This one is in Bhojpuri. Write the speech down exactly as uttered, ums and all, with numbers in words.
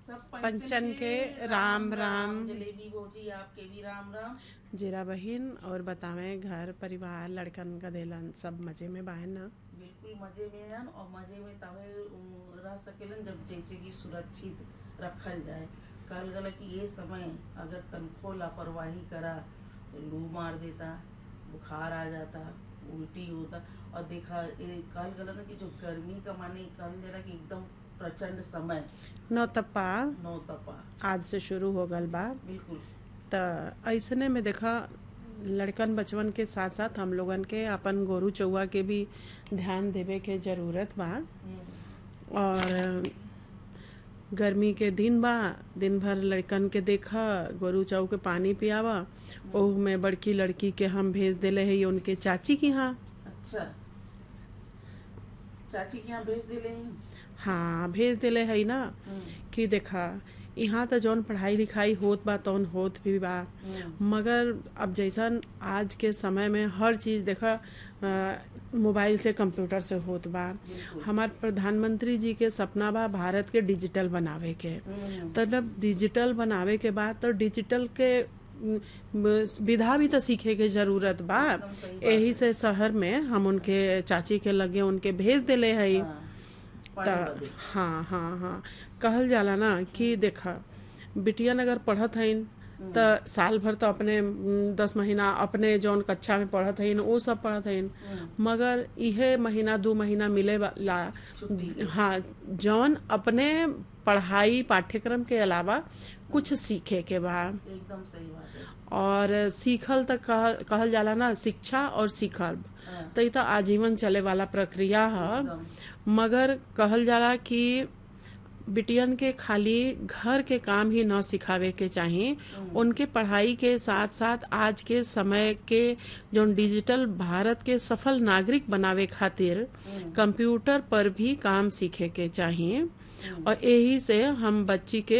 सब पंचन के राम राम। जलेबी भौजी आपके भी राम राम। जीरा बहिन और बतावें घर परिवार लड़कन गदेलन सब मजे में बाहन ना। बिल्कुल मजे में हन और मजे में तवे रह सकेलन जब जैसे कि सुरक्षित रखल जाए। कल गला कि ये समय अगर तनखो लापरवाही करा तो लू मार देता, बुखार आ जाता, उल्टी होता। और देखा ये कल गला ना कि जो गर्मी का माने कल जरा कि एकदम प्रचंड समय नौ तपा नौ तपा आज से शुरू हो गल बा। बिल्कुल त ऐसने में देखा लड़कन बचवन के साथ साथ हम लोगन के अपन गोरू चौवा के भी ध्यान देवे के जरूरत बा। और गर्मी के दिन बा, दिन भर लड़कन के देखा गोरू चौ के पानी पियावा। ओह में बड़की लड़की के हम भेज देले है उनके चाची की यहाँ। अच्छा, चाची के यहाँ भेज दिले हैं। हाँ भेज देले है ना कि देखा यहाँ तो जौन पढ़ाई लिखाई होत बा तौन होत भी बा, मगर अब जैसन आज के समय में हर चीज़ देखा मोबाइल से कंप्यूटर से होत बा। हमार प्रधानमंत्री जी के सपना बा भारत के डिजिटल बनावे के। तब डिजिटल बनावे के बाद तो डिजिटल के विधा भी तो सीखे के जरूरत बा। यही से शहर में हम उनके चाची के लगे उनके भेज देले है। हाँ हाँ हाँ कहल जाला ना कि देखा बिटियन अगर पढ़त हइन त साल भर तो अपने दस महीना अपने जौन कक्षा में पढ़त हइन वो सब पढ़त हइन, मगर इहे महीना दो महीना मिले ला हाँ जौन अपने पढ़ाई पाठ्यक्रम के अलावा कुछ सीखे के बा। एकदम सही बात है। और सीखल तक कह, कहल जाला ना शिक्षा और सीखल तो ये तो आजीवन चले वाला प्रक्रिया है। मगर कहल जाला कि बिटियन के खाली घर के काम ही न सिखावे के चाहिए, उनके पढ़ाई के साथ साथ आज के समय के जो डिजिटल भारत के सफल नागरिक बनावे खातिर कंप्यूटर पर भी काम सीखे के चाहिए। और यही से हम बच्ची के